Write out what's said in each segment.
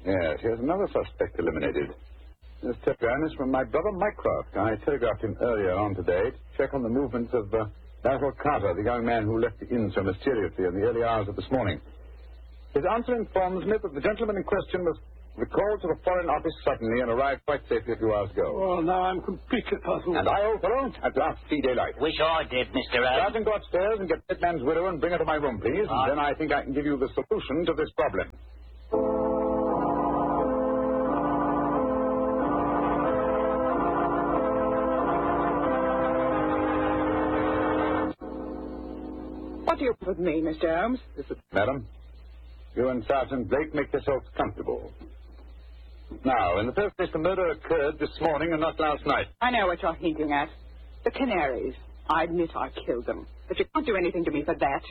Yes, here's another suspect eliminated. This telegram is from my brother Mycroft. I telegraphed him earlier on today to check on the movements of Basil Carter, the young man who left the inn so mysteriously in the early hours of this morning. His answer informs me that the gentleman in question was recalled to the Foreign Office suddenly and arrived quite safely a few hours ago. Well, now I'm completely puzzled. And I, old fellow, at last see daylight. Wish I did, Mr. Holmes. Sergeant, go upstairs and get that man's widow and bring her to my room, please. Then I think I can give you the solution to this problem. What do you want with me, Mr. Holmes? Madam, you and Sergeant Blake make yourselves comfortable. Now, in the first place, the murder occurred this morning and not last night. I know what you're hinting at. The canaries. I admit I killed them. But you can't do anything to me for that.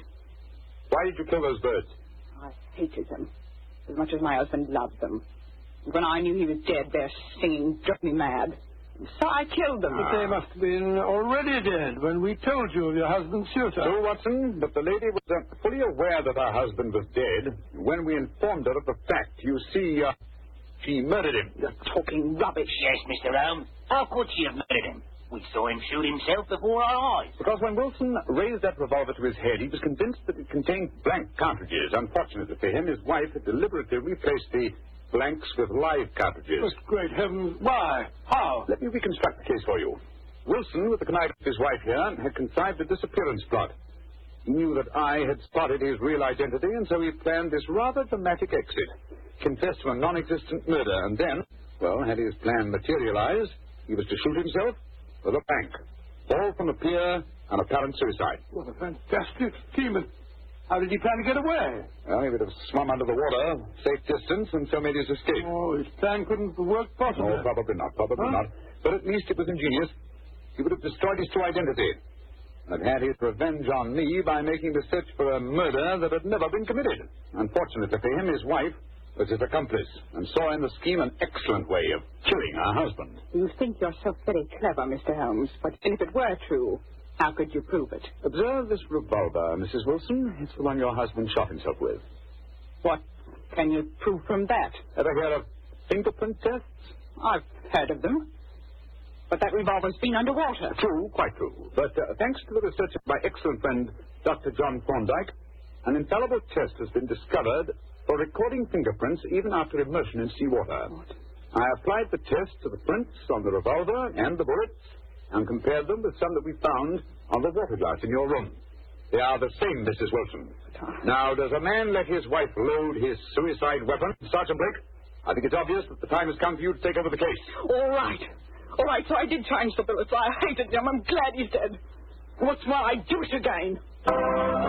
Why did you kill those birds? I hated them. As much as my husband loved them. And when I knew he was dead, their singing drove me mad. So I killed them. But they must have been already dead when we told you of your husband's suitor. True, Watson, but the lady was fully aware that her husband was dead when we informed her of the fact. You see, she murdered him. You're talking rubbish. Yes, Mr. Holmes. How could she have murdered him? We saw him shoot himself before our eyes. Because when Wilson raised that revolver to his head, he was convinced that it contained blank cartridges. Unfortunately for him, his wife had deliberately replaced the blanks with live cartridges. But great heavens, why? How? Let me reconstruct the case for you. Wilson, with the connivance of his wife here, had contrived a disappearance plot. He knew that I had spotted his real identity, and so he planned this rather dramatic exit. Confessed to a non-existent murder, and then, well, had his plan materialized, he was to shoot himself with a blank. Fall from a pier, and apparent suicide. What a fantastic scheme. How did he plan to get away? Well, he would have swum under the water, safe distance, and so made his escape. Oh, his plan couldn't work possibly. No, probably not, not. But at least it was ingenious. He would have destroyed his true identity and had his revenge on me by making the search for a murder that had never been committed. Unfortunately for him, his wife was his accomplice and saw in the scheme an excellent way of killing her husband. You think you're so very clever, Mr. Holmes, but if it were true, how could you prove it? Observe this revolver, Mrs. Wilson. It's the one your husband shot himself with. What can you prove from that? Ever heard of fingerprint tests? I've heard of them. But that revolver's been underwater. True, quite true. But thanks to the research of my excellent friend, Dr. John Thorndyke, an infallible test has been discovered for recording fingerprints even after immersion in seawater. What? I applied the test to the prints on the revolver and the bullets, and compared them with some that we found on the water glass in your room. They are the same, Mrs. Wilson. Now, does a man let his wife load his suicide weapon? Sergeant Blake, I think it's obvious that the time has come for you to take over the case. All right, so I did change the bullets. I hated him. I'm glad he's dead. What's more, I'd do it again.